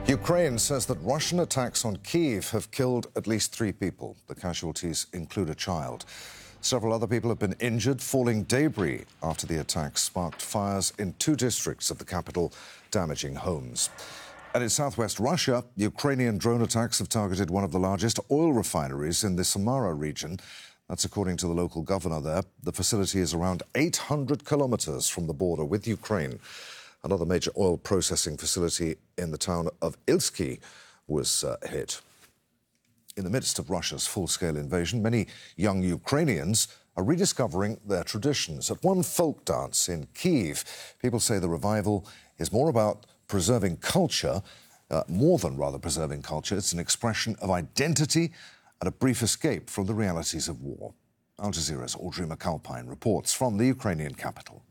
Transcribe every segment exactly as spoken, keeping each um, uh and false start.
Ukraine says that Russian attacks on Kyiv have killed at least three people. The casualties include a child. Several other people have been injured. Falling debris after the attacks sparked fires in two districts of the capital, damaging homes. And in southwest Russia, Ukrainian drone attacks have targeted one of the largest oil refineries in the Samara region. That's according to the local governor there. The facility is around eight hundred kilometers from the border with Ukraine. Another major oil processing facility in the town of Ilsky was uh, hit. In the midst of Russia's full-scale invasion, many young Ukrainians are rediscovering their traditions. At one folk dance in Kyiv, people say the revival is more about preserving culture, uh, more than rather preserving culture. It's an expression of identity and a brief escape from the realities of war. Al Jazeera's Audrey McAlpine reports from the Ukrainian capital.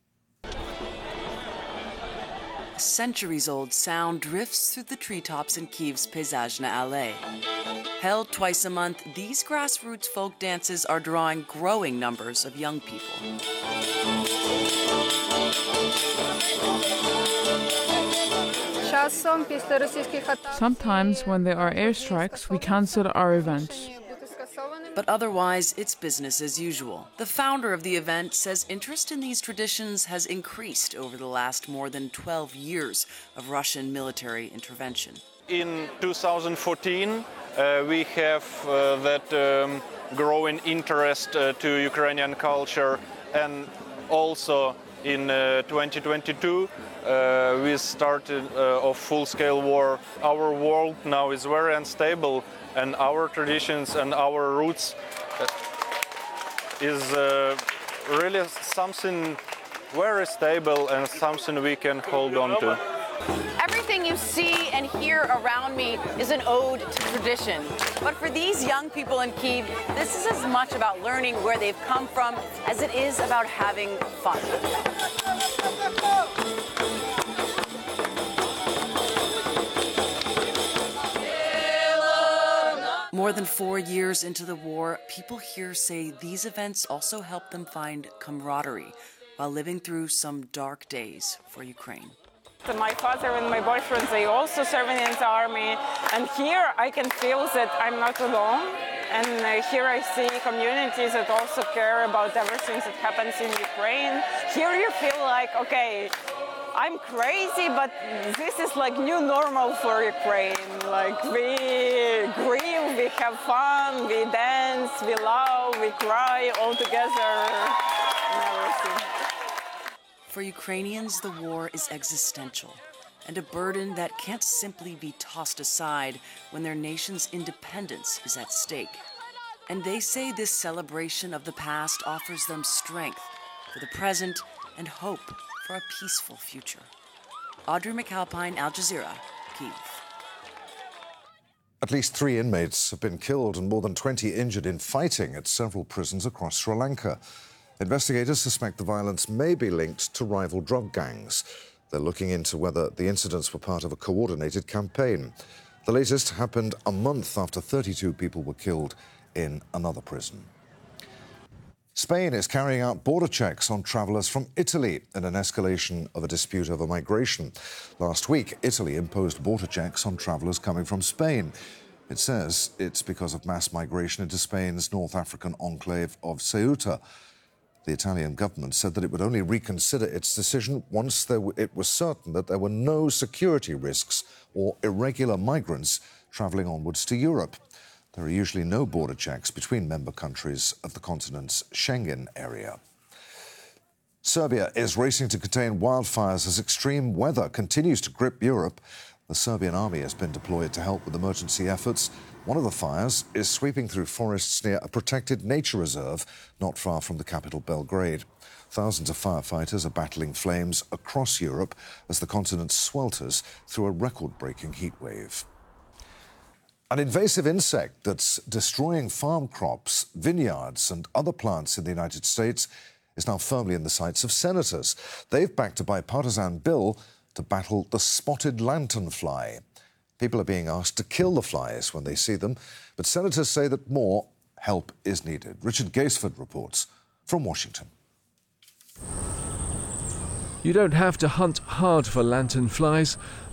A centuries-old sound drifts through the treetops in Kyiv's Peyzajna Alley. Held twice a month, these grassroots folk dances are drawing growing numbers of young people. Sometimes when there are airstrikes, we cancel our events. But otherwise, it's business as usual. The founder of the event says interest in these traditions has increased over the last more than twelve years of Russian military intervention. In two thousand fourteen, uh, we have uh, that um, growing interest uh, to Ukrainian culture, and also in uh, twenty twenty-two, uh, we started uh, a full-scale war. Our world now is very unstable, and our traditions and our roots uh, is uh, really something very stable and something we can hold on to. Everything you see and hear around me is an ode to tradition. But for these young people in Kyiv, this is as much about learning where they've come from as it is about having fun. More than four years into the war, people here say these events also help them find camaraderie while living through some dark days for Ukraine. My father and my boyfriend, they also serving in the army, and here I can feel that I'm not alone, and uh, here I see communities that also care about everything that happens in Ukraine. Here you feel like, okay, I'm crazy, but this is like new normal for Ukraine. Like we grieve, we have fun, we dance, we love, we cry all together and everything. For Ukrainians, the war is existential and a burden that can't simply be tossed aside when their nation's independence is at stake. And they say this celebration of the past offers them strength for the present and hope for a peaceful future. Audrey McAlpine, Al Jazeera, Kyiv. At least three inmates have been killed and more than twenty injured in fighting at several prisons across Sri Lanka. Investigators suspect the violence may be linked to rival drug gangs. They're looking into whether the incidents were part of a coordinated campaign. The latest happened a month after thirty-two people were killed in another prison. Spain is carrying out border checks on travellers from Italy in an escalation of a dispute over migration. Last week, Italy imposed border checks on travellers coming from Spain. It says it's because of mass migration into Spain's North African enclave of Ceuta. The Italian government said that it would only reconsider its decision once there w- it was certain that there were no security risks or irregular migrants travelling onwards to Europe. There are usually no border checks between member countries of the continent's Schengen area. Serbia is racing to contain wildfires as extreme weather continues to grip Europe. The Serbian army has been deployed to help with emergency efforts. One of the fires is sweeping through forests near a protected nature reserve not far from the capital, Belgrade. Thousands of firefighters are battling flames across Europe as the continent swelters through a record-breaking heat wave. An invasive insect that's destroying farm crops, vineyards and other plants in the United States is now firmly in the sights of senators. They've backed a bipartisan bill to battle the spotted lanternfly. People are being asked to kill the flies when they see them, but senators say that more help is needed. Richard Gaisford reports from Washington. You don't have to hunt hard for lanternflies.